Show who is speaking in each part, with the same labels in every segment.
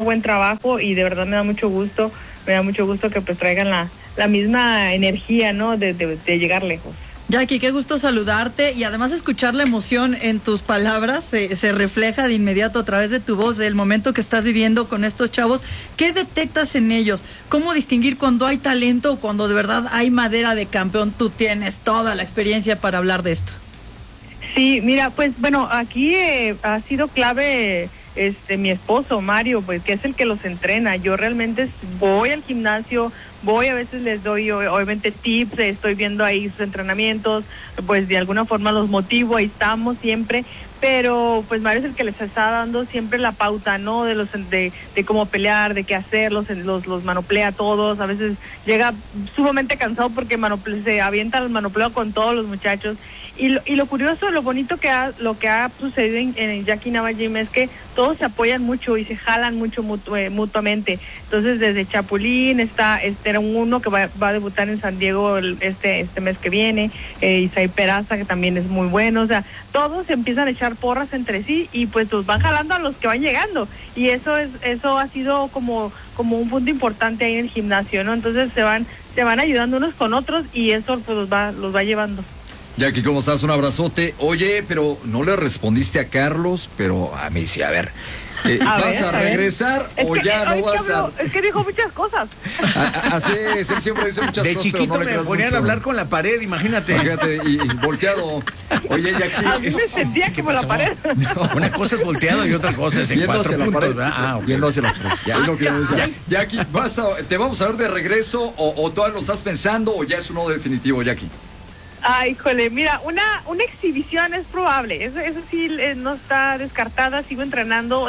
Speaker 1: buen trabajo y de verdad me da mucho gusto que pues traigan la misma energía, ¿no? De llegar lejos.
Speaker 2: Jackie, qué gusto saludarte y además escuchar la emoción en tus palabras, se refleja de inmediato a través de tu voz, del momento que estás viviendo con estos chavos. ¿Qué detectas en ellos? ¿Cómo distinguir cuando hay talento o cuando de verdad hay madera de campeón? Tú tienes toda la experiencia para hablar de esto.
Speaker 1: Sí, mira, pues bueno, aquí ha sido clave mi esposo Mario, pues que es el que los entrena. Yo realmente voy al gimnasio, a veces les doy obviamente tips, estoy viendo ahí sus entrenamientos, pues de alguna forma los motivo, ahí estamos siempre, pero pues Mario es el que les está dando siempre la pauta, ¿no? De cómo pelear, de qué hacer, los manoplea a todos. A veces llega sumamente cansado porque se avienta el manopleo con todos los muchachos. Y lo curioso, lo bonito lo que ha sucedido en Jackie Nava Gym es que todos se apoyan mucho y se jalan mucho mutuamente. Entonces desde Chapulín era uno que va a debutar en San Diego este mes que viene, Isaí Peraza, que también es muy bueno. O sea, todos empiezan a echar porras entre sí y pues los van jalando a los que van llegando. Y eso ha sido como un punto importante ahí en el gimnasio, ¿no? Entonces se van ayudando unos con otros y eso pues los va llevando.
Speaker 3: Jackie, ¿cómo estás? Un abrazote. Oye, pero no le respondiste a Carlos, pero a mí sí, a ver. ¿Vas a regresar o ya no vas a...?
Speaker 1: Es que dijo muchas cosas.
Speaker 3: Así es, él siempre dice muchas
Speaker 4: cosas. De chiquito
Speaker 3: no
Speaker 4: me ponían a hablar con la pared, imagínate.
Speaker 3: Y volteado. Oye, Jackie...
Speaker 1: A mí me sentía como la pared.
Speaker 4: No. Una cosa es volteado y otra cosa es en cuatro puntos, ¿verdad? Okay.
Speaker 3: Viendo hacia la pared. Jackie, ¿te vamos a ver de regreso o todavía lo estás pensando o ya es uno definitivo, Jackie?
Speaker 1: Ay, híjole, mira, una exhibición es probable, eso sí no está descartada, sigo entrenando,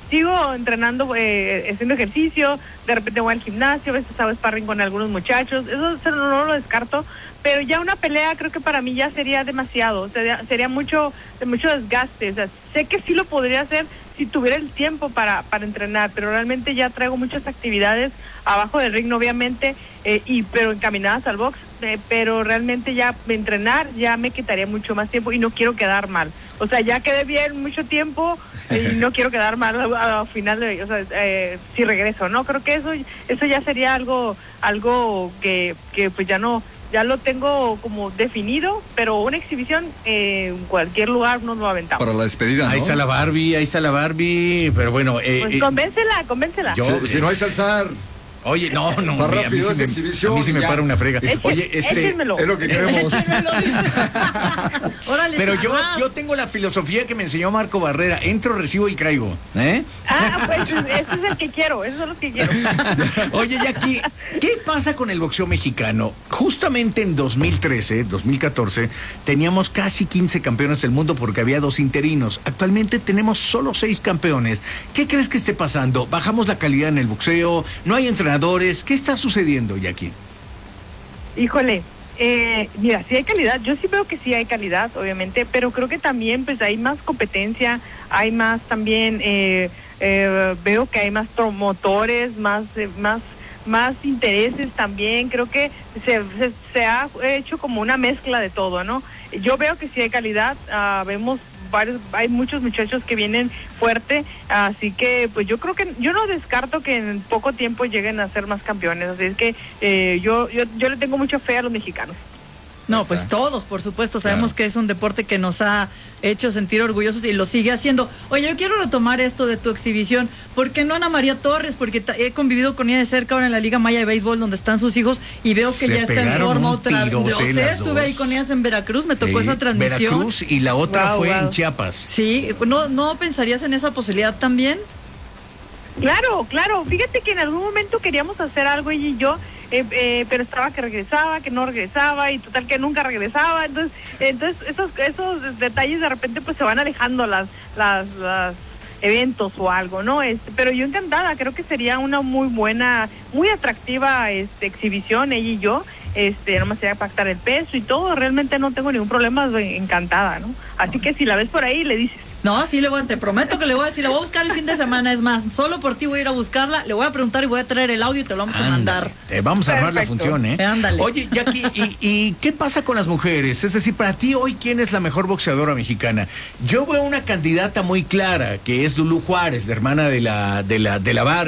Speaker 1: haciendo ejercicio, de repente voy al gimnasio, a veces hago sparring con algunos muchachos, eso no lo descarto, pero ya una pelea creo que para mí ya sería demasiado, sería mucho desgaste. O sea, sé que sí lo podría hacer si tuviera el tiempo para entrenar, pero realmente ya traigo muchas actividades abajo del ring, obviamente, pero encaminadas al box, pero realmente ya entrenar ya me quitaría mucho más tiempo y no quiero quedar mal. O sea, ya quedé bien mucho tiempo y no quiero quedar mal al final si regreso, ¿no? Creo que eso ya sería algo que pues ya lo tengo como definido, pero una exhibición en cualquier lugar nos lo aventamos.
Speaker 3: Para la despedida, ¿no?
Speaker 4: Ahí está la Barbie, pero bueno...
Speaker 1: pues convéncela.
Speaker 3: Si no hay salsar...
Speaker 4: Oye, no,
Speaker 3: más rápido esa exhibición.
Speaker 4: A mí sí me para una frega. Oye,
Speaker 1: échenmelo.
Speaker 3: Es lo que queremos.
Speaker 2: Órale,
Speaker 4: pero yo tengo la filosofía que me enseñó Marco Barrera: entro, recibo y caigo.
Speaker 1: Pues ese es el que quiero, eso es lo que quiero.
Speaker 4: Oye, Jackie, ¿qué pasa con el boxeo mexicano? Justamente en 2014, teníamos casi 15 campeones del mundo porque había 2 interinos. Actualmente tenemos solo 6 campeones. ¿Qué crees que esté pasando? ¿Bajamos la calidad en el boxeo? ¿No hay entrenadores? ¿Qué está sucediendo, Jackie?
Speaker 1: Híjole, mira, sí hay calidad, yo sí veo que sí hay calidad, obviamente, pero creo que también pues hay más competencia, hay más también, veo que hay más promotores, más intereses también. Creo que se ha hecho como una mezcla de todo, ¿no? Yo veo que sí hay calidad, vemos hay muchos muchachos que vienen fuerte, así que pues yo creo que yo no descarto que en poco tiempo lleguen a ser más campeones, así es que yo le tengo mucha fe a los mexicanos.
Speaker 2: No, pues todos, por supuesto, sabemos que es un deporte que nos ha hecho sentir orgullosos y lo sigue haciendo. Oye, yo quiero retomar esto de tu exhibición. ¿Por qué no Ana María Torres? Porque he convivido con ella de cerca ahora en la Liga Maya de Béisbol, donde están sus hijos, y veo que ya está en forma otra vez. Yo estuve ahí con ellas en Veracruz, me tocó esa transmisión.
Speaker 4: Veracruz, y la otra fue en Chiapas.
Speaker 2: Sí, ¿no pensarías en esa posibilidad también?
Speaker 1: Claro, fíjate que en algún momento queríamos hacer algo ella y yo, pero estaba que regresaba, que no regresaba, y total que nunca regresaba. Entonces esos detalles de repente pues se van alejando las eventos o algo, ¿no? Pero yo encantada, creo que sería una muy buena, muy atractiva exhibición, ella y yo. Nomás sería pactar el peso y todo, realmente no tengo ningún problema, estoy encantada, ¿no? Así que si la ves por ahí, le dices.
Speaker 2: No, sí, te prometo que le voy a decir, le voy a buscar el fin de semana, es más, solo por ti voy a ir a buscarla, le voy a preguntar y voy a traer el audio y te lo vamos a mandar.
Speaker 4: Te vamos a armar la función,
Speaker 2: Ándale.
Speaker 4: Oye, Jackie, ¿y qué pasa con las mujeres? Es decir, para ti hoy, ¿quién es la mejor boxeadora mexicana? Yo veo una candidata muy clara, que es Lulú Juárez, la hermana de la Barbie.